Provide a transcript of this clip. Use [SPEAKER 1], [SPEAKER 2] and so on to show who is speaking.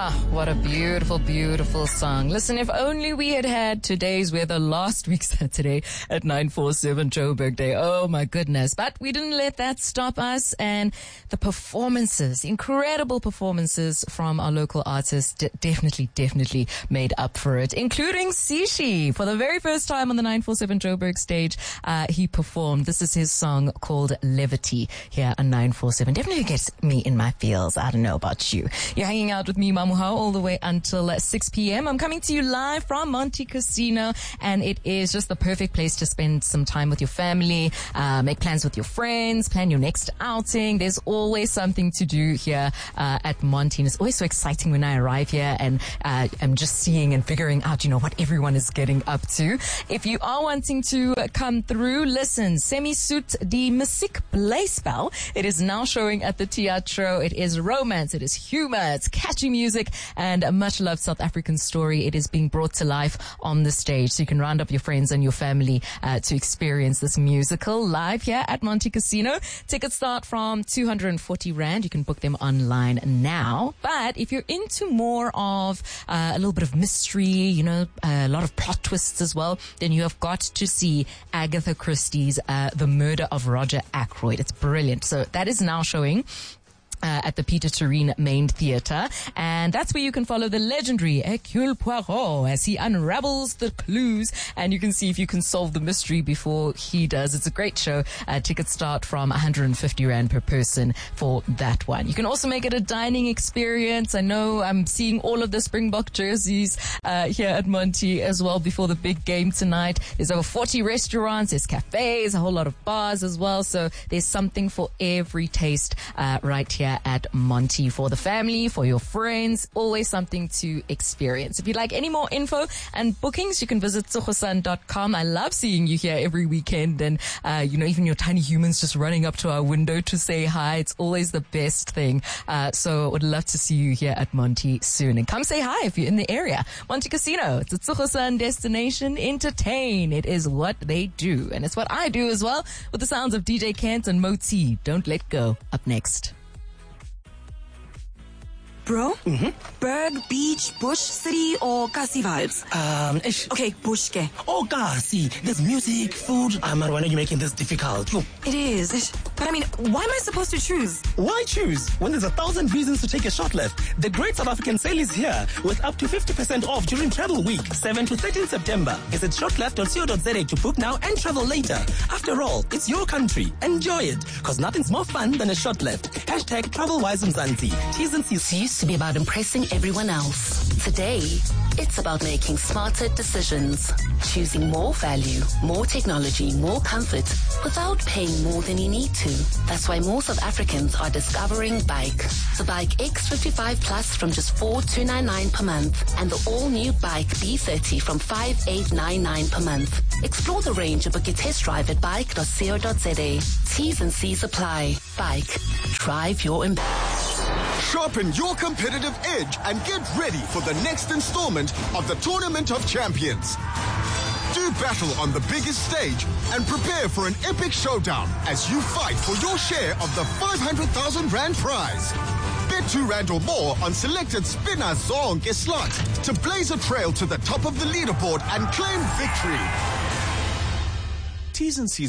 [SPEAKER 1] What a beautiful, beautiful song. Listen, if only we had had today's weather last week Saturday at 947 Joburg Day. Oh my goodness. But we didn't let that stop us, and the performances, incredible performances from our local artists definitely made up for it, including Sishi. For the very first time on the 947 Joburg stage, he performed. This is his song called Levity here on 947. Definitely gets me in my feels. I don't know about you. You're hanging out with me, Mamuhao, all the way until 6 p.m. I'm coming to you live from Monti Casino, and it is just the perfect place to spend some time with your family, make plans with your friends, plan your next outing. There's always something to do here at Monti, and it's always so exciting when I arrive here and I'm just seeing and figuring out, what everyone is getting up to. If you are wanting to come through, listen, Semi-Suit die Musiek Blyspel. It is now showing at the Teatro. It is romance, it is humor, it's catchy music, and a much loved South African story. It is being brought to life on the stage, so you can round up your friends and your family to experience this musical live here at Monti Casino. Tickets start from 240 Rand. You can book them online now. But if you're into more of a little bit of mystery, a lot of plot twists as well, then you have got to see Agatha Christie's The Murder of Roger Ackroyd. It's brilliant. So that is now showing at the Peter Turine Main Theatre, and that's where you can follow the legendary Hercule Poirot as he unravels the clues, and you can see if you can solve the mystery before he does. It's a great show. Tickets start from 150 Rand per person for that one. You can also make it a dining experience. I know I'm seeing all of the Springbok jerseys here at Monti as well before the big game tonight. There's over 40 restaurants, there's cafes, a whole lot of bars as well, so there's something for every taste right here at Monti, for the family, for your friends, always something to experience. If you'd like any more info and bookings, you can visit tsogosan.com. I love seeing you here every weekend, and even your tiny humans just running up to our window to say hi. It's always the best thing. So I would love to see you here at Monti soon, and come say hi if you're in the area. Monti Casino, it's a Tsogosan destination. Entertain, it is what they do, and it's what I do as well, with the sounds of DJ Kent and Moti. Don't let go. Up next.
[SPEAKER 2] Bro? Berg, beach, bush, city, or Kasi vibes? Okay, bush ke.
[SPEAKER 3] Oh, Kasi. There's music, food. Why are you making this difficult?
[SPEAKER 2] It is. But why am I supposed to choose?
[SPEAKER 3] Why choose when there's 1,000 reasons to take a short left? The Great South African Sale is here with up to 50% off during Travel Week, 7 to 13 September. Visit shortleft.co.za to book now and travel later. After all, it's your country. Enjoy it, because nothing's more fun than a short left. Hashtag TravelWise Mzansi. T's and C's.
[SPEAKER 4] Used to be about impressing everyone else. Today, it's about making smarter decisions. Choosing more value, more technology, more comfort, without paying more than you need to. That's why more South Africans are discovering Bike. The Bike X55 Plus from just 4,299 per month, and the all-new Bike B30 from 5,899 per month. Explore the range and book your test drive at bike.co.za. T's and C's apply. Bike. Drive your impact.
[SPEAKER 5] Sharpen your competitive edge and get ready for the next installment of the Tournament of Champions. Do battle on the biggest stage and prepare for an epic showdown as you fight for your share of the 500,000 Rand prize. Bet 2 Rand or more on selected Spinner Zonke slots to blaze a trail to the top of the leaderboard and claim victory. T's and C's